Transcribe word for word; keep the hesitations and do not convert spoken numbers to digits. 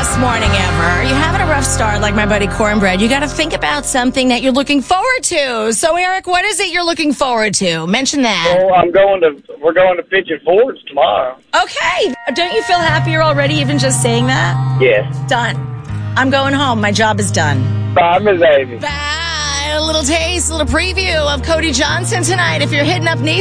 best morning ever. You're having a rough start like my buddy Cornbread. You got to think about something that you're looking forward to. So, Eric, what is it you're looking forward to? Mention that. Well, I'm going to, we're going to Pigeon Forge tomorrow. Okay. Don't you feel happier already even just saying that? Yes. Done. I'm going home. My job is done. Bye, Miss Amy. Bye. A little taste, a little preview of Cody Johnson tonight. If you're hitting up Nissan.